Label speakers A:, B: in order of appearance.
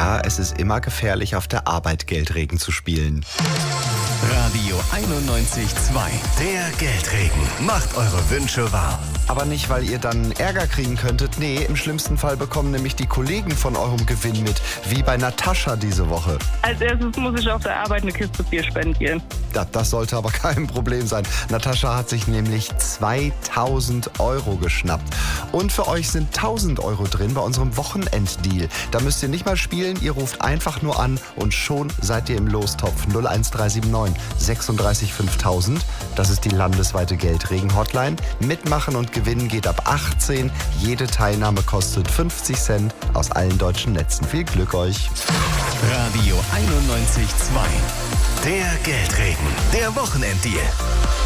A: Ja, es ist immer gefährlich, auf der Arbeit Geldregen zu spielen.
B: Radio 91.2.
C: Der Geldregen macht eure Wünsche wahr.
A: Aber nicht, weil ihr dann Ärger kriegen könntet. Nee, im schlimmsten Fall bekommen nämlich die Kollegen von eurem Gewinn mit. Wie bei Natascha diese Woche.
D: Als erstes muss ich auf der Arbeit eine Kiste Bier spendieren.
A: Ja, das sollte aber kein Problem sein. Natascha hat sich nämlich 2.000 Euro geschnappt. Und für euch sind 1.000 Euro drin bei unserem Wochenenddeal. Da müsst ihr nicht mal spielen, ihr ruft einfach nur an und schon seid ihr im Lostopf. 01379 36 5000. Das ist die landesweite Geldregen-Hotline. Mitmachen und gewinnen geht ab 18. Jede Teilnahme kostet 50 Cent aus allen deutschen Netzen. Viel Glück euch.
B: Radio 91.2.
C: Der Geldregen, der Wochenenddeal.